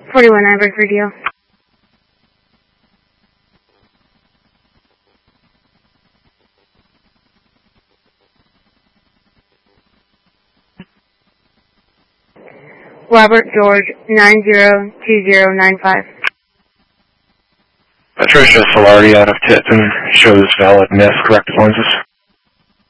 41 Ivory for deal. Robert George 902095. Patricia Solardi out of Tipton shows valid NIST corrective lenses.